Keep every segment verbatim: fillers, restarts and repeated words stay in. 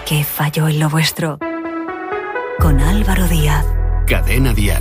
¿Qué falló en lo vuestro? Con Álvaro Díaz. Cadena Dial.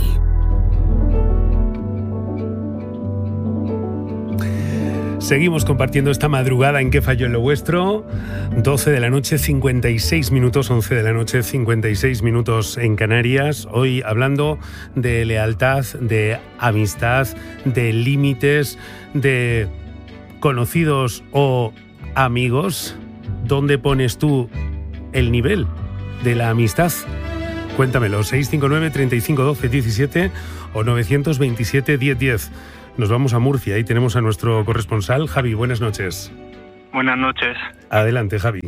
Seguimos compartiendo esta madrugada en ¿Qué falló en lo vuestro? doce de la noche, cincuenta y seis minutos, once de la noche, cincuenta y seis minutos en Canarias. Hoy hablando de lealtad, de amistad, de límites, de conocidos o amigos. ¿Dónde pones tú el nivel de la amistad? Cuéntamelo, seis cinco nueve, treinta y cinco, doce, diecisiete o nueve dos siete, diez, diez. Nos vamos a Murcia, ahí tenemos a nuestro corresponsal, Javi. Buenas noches. Buenas noches. Adelante, Javi.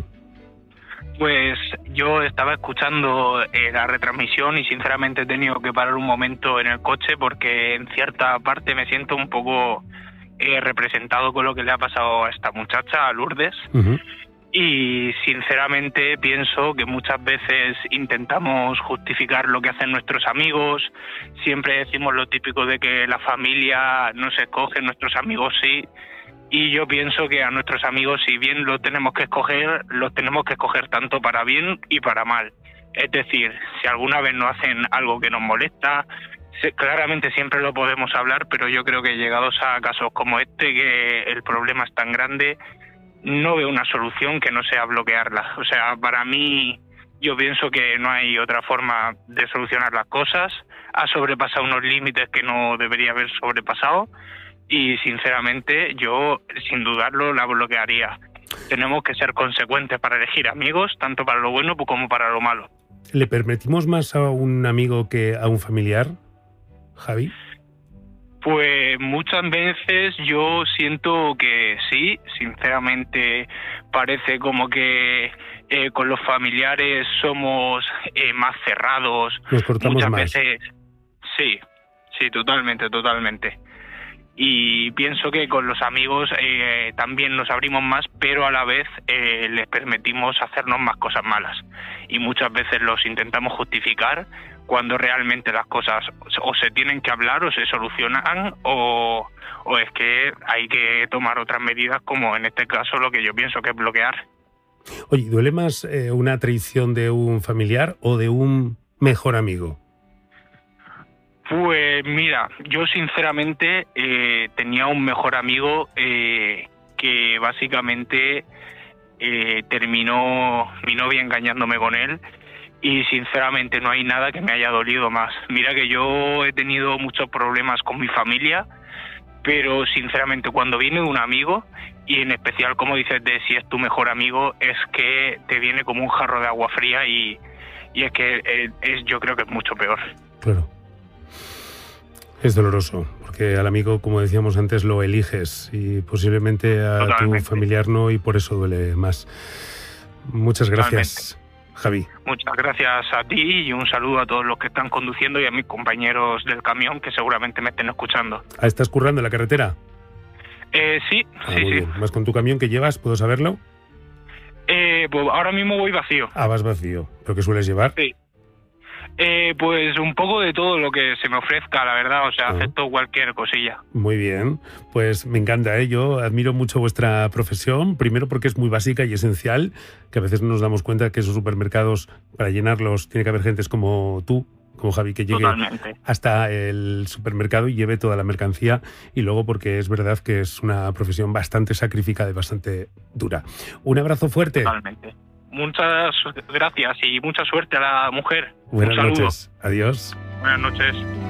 Pues yo estaba escuchando eh, la retransmisión y sinceramente he tenido que parar un momento en el coche porque en cierta parte me siento un poco eh, representado con lo que le ha pasado a esta muchacha, a Lourdes. Uh-huh. Y sinceramente pienso que muchas veces intentamos justificar lo que hacen nuestros amigos, siempre decimos lo típico de que la familia no se escoge, nuestros amigos sí, y yo pienso que a nuestros amigos, si bien los tenemos que escoger, los tenemos que escoger tanto para bien y para mal. Es decir, si alguna vez nos hacen algo que nos molesta, claramente siempre lo podemos hablar, pero yo creo que llegados a casos como este, que el problema es tan grande, no veo una solución que no sea bloquearla. O sea, para mí, yo pienso que no hay otra forma de solucionar las cosas. Ha sobrepasado unos límites que no debería haber sobrepasado y, sinceramente, yo, sin dudarlo, la bloquearía. Tenemos que ser consecuentes para elegir amigos, tanto para lo bueno como para lo malo. ¿Le permitimos más a un amigo que a un familiar, Javi? Pues muchas veces yo siento que sí, sinceramente parece como que eh, con los familiares somos eh, más cerrados. Nos cortamos muchas más. veces, sí, sí, totalmente, totalmente. Y pienso que con los amigos eh, también nos abrimos más, pero a la vez eh, les permitimos hacernos más cosas malas. Y muchas veces los intentamos justificar cuando realmente las cosas o se tienen que hablar o se solucionan o, o es que hay que tomar otras medidas, como en este caso lo que yo pienso que es bloquear. Oye, ¿duele más eh, una traición de un familiar o de un mejor amigo? Pues mira, yo sinceramente eh, tenía un mejor amigo eh, que básicamente eh, terminó mi novia engañándome con él. Y sinceramente no hay nada que me haya dolido más. Mira que yo he tenido muchos problemas con mi familia, pero sinceramente cuando viene un amigo, y en especial como dices de si es tu mejor amigo, es que te viene como un jarro de agua fría y, y es que es, es, yo creo que es mucho peor. Claro. Es doloroso, porque al amigo, como decíamos antes, lo eliges y posiblemente a Totalmente. Tu familiar no, y por eso duele más. Muchas gracias. Totalmente. Javi. Muchas gracias a ti y un saludo a todos los que están conduciendo y a mis compañeros del camión que seguramente me estén escuchando. ¿Ah, estás currando en la carretera? Eh, sí, ah, sí, sí. Bien. ¿Vas con tu camión que llevas? ¿Puedo saberlo? Eh, pues ahora mismo voy vacío. Ah, vas vacío. ¿Pero qué sueles llevar? Sí. Eh, pues un poco de todo lo que se me ofrezca, la verdad, o sea, ah. acepto cualquier cosilla. Muy bien, pues me encanta, ¿eh? Yo admiro mucho vuestra profesión, primero porque es muy básica y esencial, que a veces no nos damos cuenta que esos supermercados, para llenarlos, tiene que haber gentes como tú, como Javi, que llegue Totalmente. hasta el supermercado y lleve toda la mercancía, y luego porque es verdad que es una profesión bastante sacrificada y bastante dura. Un abrazo fuerte. Totalmente. Muchas gracias y mucha suerte a la mujer. Buenas noches. Adiós. Buenas noches.